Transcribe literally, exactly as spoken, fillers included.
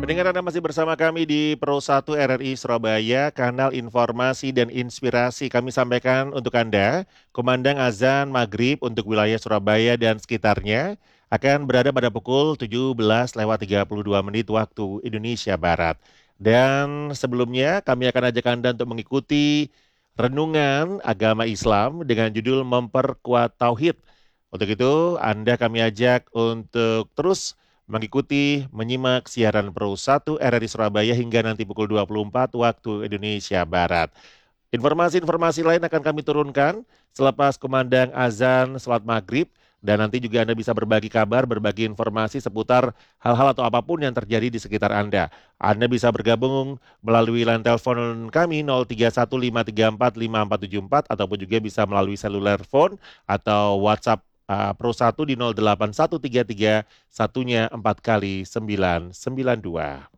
Pendengar Anda masih bersama kami di Pro satu R R I Surabaya, kanal informasi dan inspirasi. Kami sampaikan untuk Anda, kumandang azan maghrib untuk wilayah Surabaya dan sekitarnya akan berada pada pukul tujuh belas lewat tiga puluh dua menit waktu Indonesia Barat. Dan sebelumnya kami akan ajak Anda untuk mengikuti renungan agama Islam dengan judul Memperkuat Tauhid. Untuk itu, Anda kami ajak untuk terus mengikuti, menyimak siaran Pro satu R R I Surabaya hingga nanti pukul dua puluh empat waktu Indonesia Barat. Informasi-informasi lain akan kami turunkan selepas kumandang azan salat maghrib dan nanti juga Anda bisa berbagi kabar, berbagi informasi seputar hal-hal atau apapun yang terjadi di sekitar Anda. Anda bisa bergabung melalui line telepon kami nol tiga satu lima tiga empat lima empat tujuh empat ataupun juga bisa melalui seluler phone atau WhatsApp uh, Pro satu di nol delapan satu tiga tiga satunya empat kali sembilan sembilan dua.